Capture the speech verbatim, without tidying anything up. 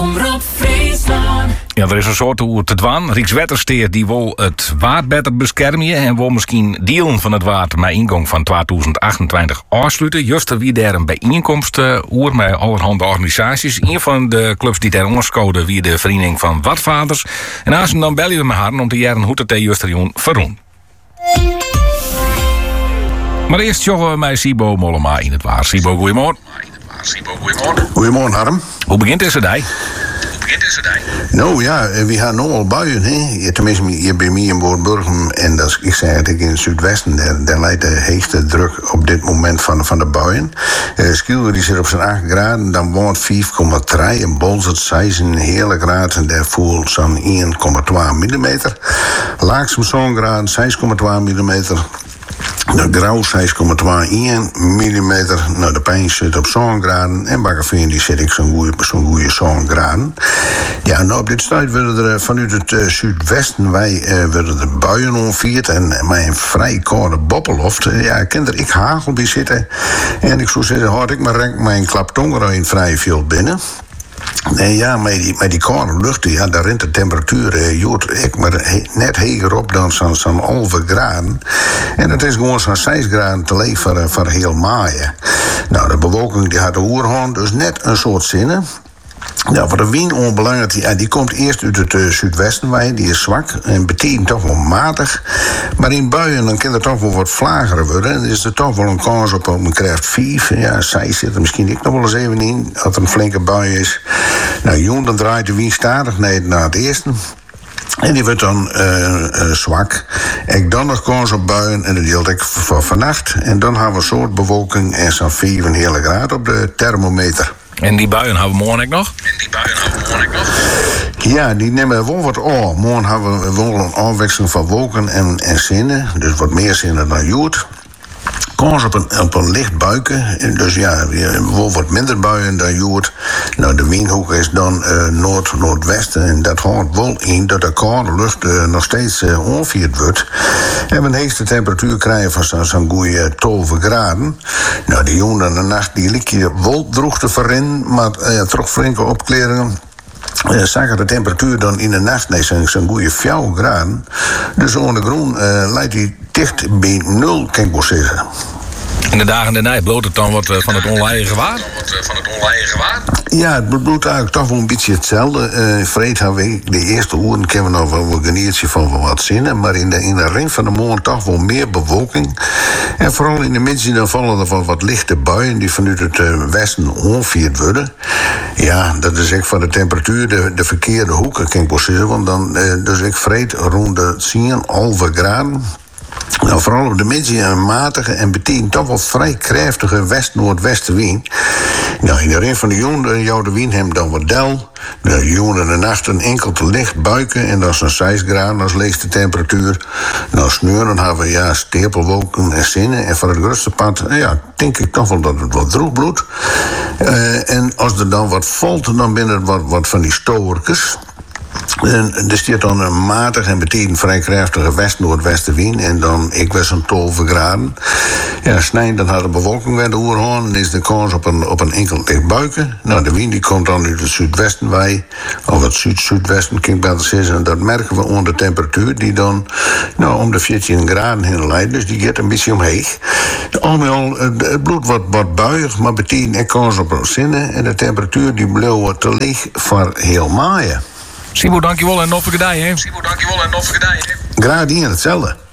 Omroep Friesland. Ja, er is een soort hoe te dwan. Rijkswettersteer die wil het waard beter beschermen en wil misschien delen van het waard met ingang van tweeduizend achtentwintig afsluiten. Juist er wie daar een bijeenkomst uh, oer met allerhande organisaties. Een van de clubs die daar onderscoden wie de Vereniging van Watvaders. En als dan bellen we met haar om te jaren hoe het er juist er verroen. Maar eerst joggen we met Sibo Mollema in het waar. Sibo, goeiemorgen. Goedemorgen, Harm. Hoe begint deze dag? Nou ja, we gaan nu al buien. Hè? Tenminste, hier bij mij in Boorburgum. En dat is, ik zei het in het zuidwesten. Daar, daar leidt de heegste druk op dit moment van, van de buien. Uh, Skilder die zit op zijn acht graden. Dan woont vijf komma drie. En Bolzert zes een hele graad. En daar voelt zo'n één komma twee millimeter. Laaksem zo'n graad, zes komma twee millimeter. De Grauw zes komma tweeënentwintig millimeter. Nou, de Pijn zit op zo'n graden. En Bakkerveen die zit ik zo'n goede zo'n goede zo'n graden. Ja, nou op dit stuit worden er vanuit het uh, zuidwesten wij uh, worden er buien onvierd. En met een vrij koude boppelhoft. Uh, ja, ik er ik hagel bij zitten. En ik zou zeggen, houd ik maar renk mijn klaptonger in vrij veel binnen. Nee, ja, met die, met die koude lucht, ja, daar rent de temperatuur eh, jood, ik maar he, net heger op dan zo'n zo'n elf graden. En dat is gewoon zo'n zes graden te leeg voor, voor heel maaien. Nou, de bewolking die had de oerhoorn, dus net een soort zinnen. Nou, voor de wind onbelangrijk, die, die komt eerst uit het uh, zuidwesten wij, die is zwak en betekent toch wel matig. Maar in buien dan kan het toch wel wat vlager worden. En dan is er toch wel een kans op een kracht vijf. Ja, zij zit er misschien ik nog wel eens even in, als er een flinke bui is. Nou, jong, dan draait de wind stadig naar het eerste. En die wordt dan uh, uh, zwak. Ik dan nog kans op buien en dat deelt ik voor vannacht. En dan hebben we een soort bewolking en zo'n vijf een hele graad op de thermometer. En die buien hebben we morgen nog? En die buien hebben we morgen nog? Ja, die nemen wel wat op. Morgen hebben we wel een afwisseling van wolken en, en zinnen. Dus wat meer zinnen dan jood. Kans op een, op een licht buiken. Dus ja, wel wat minder buien dan jood. Nou, de windhoek is dan uh, noord-noordwesten. En dat houdt wel in dat de koude lucht uh, nog steeds uh, onvierd wordt. En we een heegste temperatuur krijgen van zo'n zo goede twaalf graden. Nou, die jongen aan de nacht, die lik je wel droeg te verrennen. Maar uh, toch flinke opkleringen. Uh, zagen de temperatuur dan in de nacht nee, zo'n zo goede vier graden. Dus onder de groen uh, leidt hij dicht bij nul, kan ik wel zeggen. In de dagen daarna bloot het dan wat uh, van het onleien gewaar? Van het onleien gewaar? Ja, het bloedt eigenlijk toch wel een beetje hetzelfde. Uh, Vreed hebben we de eerste uren kennen we nog wel een geniertje van wat zinnen. Maar in de, in de ring van de morgen toch wel meer bewolking. En vooral in de middag dan vallen er van wat lichte buien die vanuit het uh, westen onvierd worden. Ja, dat is echt van de temperatuur de, de verkeerde hoeken, kan ik wel zeggen. Want dan, uh, dus ik vreed rond de tien, elf graden. Nou, vooral op de middag een matige en betekent toch wel vrij krachtige west-noordwestenwind. Nou, in de ring van de jongen jouw de wind hem dan wat del. De jongen in de nacht een enkel te licht buiken en dat is een zes graden als leegste temperatuur. Nou, sneuren hebben we ja stapelwolken en zinnen. En voor het grootste pad, ja, denk ik toch wel dat het wat droog bloedt. Uh, en als er dan wat valt, dan binnen het wat, wat van die stoorkes. En er staat dan een matig en betekent vrij krachtige west-noordwestenwind. En dan, ik was een twaalf graden. Ja, snijden, dan had de bewolking weer de oerhoorn. En is de kans op een, op een enkel licht buiken. Nou, de wind die komt dan uit het zuidwesten wij. Of het zuid-zuidwesten, kan ik beter zeggen. En dat merken we onder de temperatuur. Die dan, nou, om de veertien graden heen leidt. Dus die gaat een beetje omheen. Allemaal, het bloed wordt wat buiig. Maar betekent er kans op zinnen. En de temperatuur die bleef te leeg voor heel maaien. Sibo, dankjewel en nog een gedij, hè? Sibo, dankjewel en nog een gedij, hè? Graag die en hetzelfde.